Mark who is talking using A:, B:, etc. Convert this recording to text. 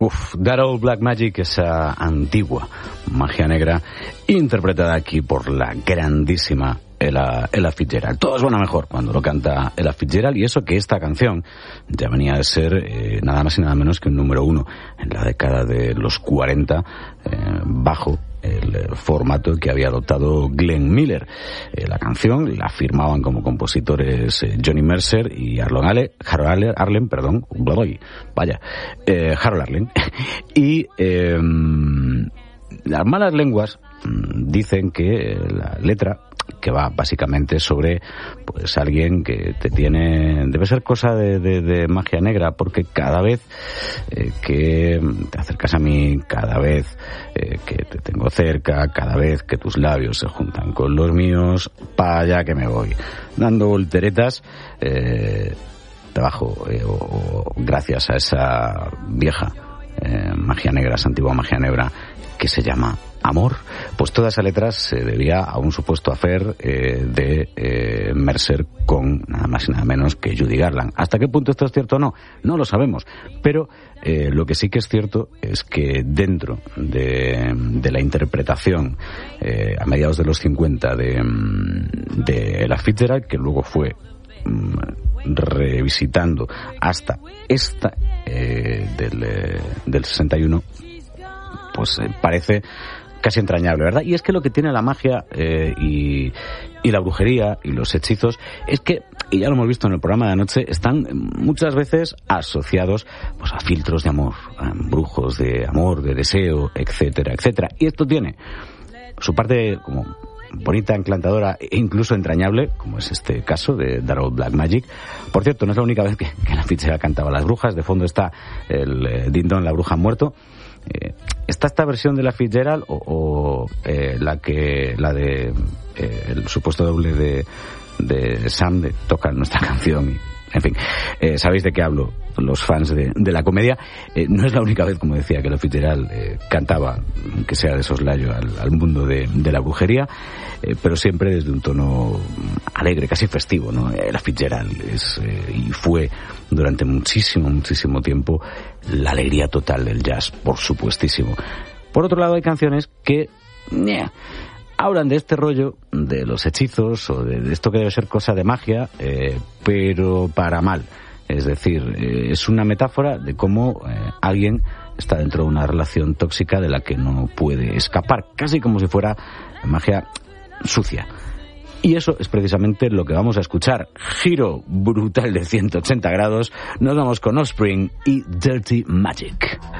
A: That Old Black Magic, esa antigua magia negra, interpretada aquí por la grandísima Ella Fitzgerald. Todo suena mejor cuando lo canta Ella Fitzgerald, y eso que esta canción ya venía de ser nada más y nada menos que un número 1 en la década de los 40, bajo el formato que había adoptado Glenn Miller. La canción la firmaban como compositores Johnny Mercer y Harold Arlen. Y las malas lenguas dicen que la letra, que va básicamente sobre pues alguien que te tiene, debe ser cosa de magia negra, porque cada vez que te acercas a mí, cada vez que te tengo cerca, cada vez que tus labios se juntan con los míos, para allá que me voy dando volteretas debajo, o gracias a esa vieja magia negra, esa antigua magia negra que se llama amor. Pues toda esa letra se debía a un supuesto affair de Mercer con nada más y nada menos que Judy Garland. ¿Hasta qué punto esto es cierto o no? No lo sabemos, pero lo que sí que es cierto es que dentro de la interpretación a mediados de los 50 de Ella Fitzgerald, que luego fue revisitando hasta esta del 61, pues parece casi entrañable, ¿verdad? Y es que lo que tiene la magia y la brujería y los hechizos es que, y ya lo hemos visto en el programa de anoche, están muchas veces asociados pues a filtros de amor, a brujos de amor, de deseo, etcétera, etcétera. Y esto tiene su parte como bonita, encantadora e incluso entrañable, como es este caso de That Old Black Magic. Por cierto, no es la única vez que la Fitzgerald cantaba las brujas. De fondo está el Ding Dong, la bruja muerto. ¿Está esta versión de la Fitzgerald o la de el supuesto doble de Sam de toca nuestra canción? En fin, sabéis de qué hablo los fans de la comedia. No es la única vez, como decía, que Ella Fitzgerald cantaba, que sea de soslayo, al mundo de la brujería, pero siempre desde un tono alegre, casi festivo, ¿no? Ella Fitzgerald es y fue durante muchísimo tiempo la alegría total del jazz, por supuestísimo. Por otro lado, hay canciones que hablan de este rollo de los hechizos o de esto que debe ser cosa de magia, pero para mal. Es decir, es una metáfora de cómo alguien está dentro de una relación tóxica de la que no puede escapar, casi como si fuera magia sucia. Y eso es precisamente lo que vamos a escuchar. Giro brutal de 180 grados. Nos vamos con Offspring y Dirty Magic.